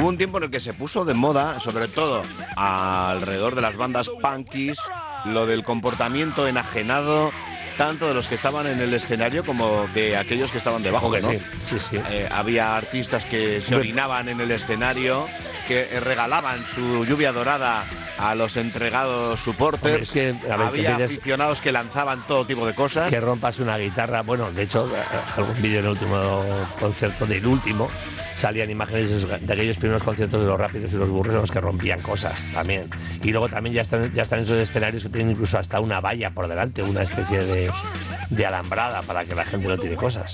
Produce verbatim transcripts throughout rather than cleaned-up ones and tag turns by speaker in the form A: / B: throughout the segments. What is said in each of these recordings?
A: Hubo un tiempo en el que se puso de moda, sobre todo alrededor de las bandas punkies, lo del comportamiento enajenado, tanto de los que estaban en el escenario como de aquellos que estaban debajo,
B: Porque
A: ¿no?
B: sí, sí, sí.
A: Eh, había artistas que se orinaban en el escenario, que eh, regalaban su lluvia dorada a los entregados supporters.
B: Hombre, es que, a ver,
A: había
B: que pides-
A: aficionados que lanzaban todo tipo de cosas.
B: Que rompas una guitarra. Bueno, de hecho, algún vídeo en el último concierto, del último, salían imágenes de, esos- de aquellos primeros conciertos de los Rápidos y los Burros en los que rompían cosas también. Y luego también ya están, ya están esos escenarios que tienen incluso hasta una valla por delante, una especie de, de alambrada para que la gente no tire cosas.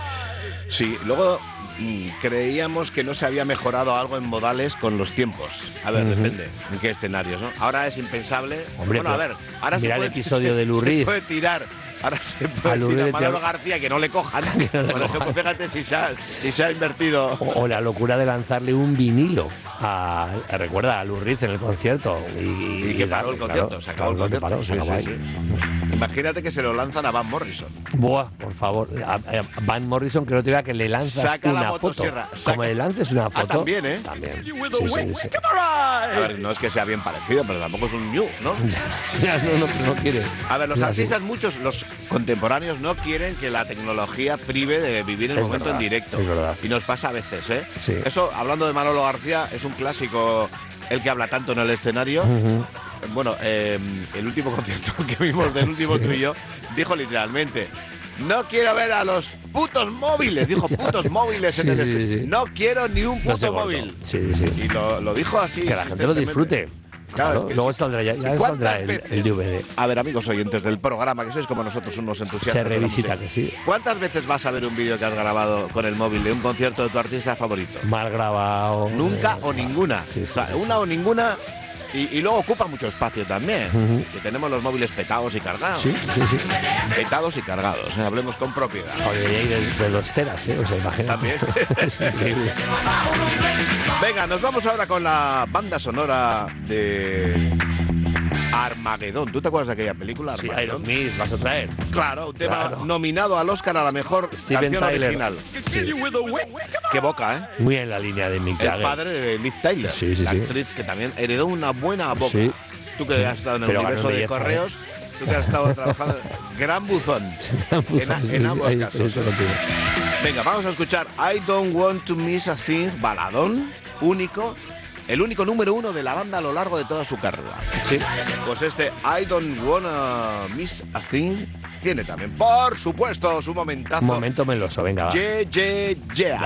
A: Sí, luego mm, creíamos que no se había mejorado algo en modales con los tiempos. A ver,
B: Ujú.
A: depende en qué escenarios, ¿no? Ahora es impensable.
B: Hombre,
A: bueno, a
B: pero
A: ver, ahora se
B: mira el
A: puede,
B: episodio
A: se-
B: de Lou Reed.
A: se puede tirar. Ahora se puede
B: A Lou
A: tirar
B: Reed
A: Manolo
B: te-
A: García, que no le cojan.
B: Que no le
A: Por ejemplo,
B: cojan.
A: fíjate si se ha, si se ha invertido.
B: O, o la locura de lanzarle un vinilo a, a- recuerda, a Lou Reed en el concierto. Y,
A: Y que paró el
B: claro,
A: concierto, se acabó el
B: claro,
A: concierto.
B: paró, se
A: Sí,
B: acabó
A: sí,
B: ahí.
A: sí. Imagínate que se lo lanzan a Van Morrison.
B: Buah, por favor. A, a Van Morrison, que no te vea que le lanzas
A: Saca la
B: una foto.
A: motosierra, saca-
B: Como le lances una foto.
A: Ah, también, ¿eh?
B: También. Sí, sí, sí.
A: A ver, no es que sea bien parecido, pero tampoco es un new, ¿no?
B: Ya, no, no, no quiere.
A: A ver, los
B: Es así.
A: artistas, muchos, los contemporáneos, no quieren que la tecnología prive de vivir el
B: Es
A: momento
B: verdad,
A: en directo.
B: es verdad.
A: Y nos pasa a veces, ¿eh?
B: Sí.
A: Eso, hablando de Manolo García, es un clásico, el que habla tanto en el escenario.
B: Ujú.
A: Bueno, eh, el último concierto que vimos del último
B: Sí.
A: tú y yo, dijo literalmente: no quiero ver a los putos móviles. Dijo putos móviles en
B: Sí,
A: el
B: sí,
A: escenario.
B: sí.
A: No quiero ni un
B: No se
A: puto
B: cortó.
A: móvil.
B: Sí, sí.
A: Y lo, lo dijo así.
B: Que la gente lo
A: insistentemente.
B: disfrute.
A: Claro,
B: Claro,
A: es que
B: luego
A: sí.
B: saldrá, ya,
A: ¿Y
B: ya saldrá
A: cuántas
B: el,
A: veces?
B: el D V D.
A: A ver, amigos oyentes del programa, que sois como nosotros unos entusiastas.
B: Se
A: de la
B: revisita,
A: música.
B: que sí.
A: ¿Cuántas veces vas a ver un vídeo que has grabado con el móvil de un concierto de tu artista favorito?
B: Mal grabado.
A: Nunca
B: eh,
A: o ninguna.
B: Sí, sí,
A: o sea,
B: sí,
A: una
B: sí.
A: o ninguna. Y, y luego ocupa mucho espacio también.
B: Ujú.
A: Que tenemos los móviles petados y cargados.
B: Sí, sí, sí.
A: Petados y cargados. ¿eh? Hablemos con propiedad.
B: Oye, y de, de los teras, ¿eh? O sea, imagínate.
A: También.
B: Es increíble.
A: Venga, nos vamos ahora con la banda sonora de Armagedón. ¿Tú te acuerdas de aquella película?
B: Sí,
A: Armagedón?
B: Aerosmith, vas a traer.
A: Claro, un tema
B: Claro.
A: nominado al Oscar a la mejor
B: Steven
A: canción
B: Tyler.
A: original.
B: Sí.
A: Qué boca, ¿eh?
B: Muy en la línea de Mick
A: El
B: Jagger.
A: padre de Liz Tyler,
B: Sí, sí,
A: la
B: sí.
A: actriz que también heredó una buena boca.
B: Sí.
A: Tú que has estado en el
B: Pero ganó
A: universo de
B: belleza,
A: correos, tú que has estado trabajando, gran buzón. En, en ambos
B: Ahí
A: casos.
B: estoy, estoy contigo.
A: Venga, vamos a escuchar I Don't Want to Miss a Thing, baladón, único, el único número uno de la banda a lo largo de toda su carrera.
B: Sí.
A: Pues este I Don't Wanna Miss a Thing tiene también, por supuesto, su momentazo.
B: Un momento meloso, venga, va.
A: Yeah, yeah, yeah.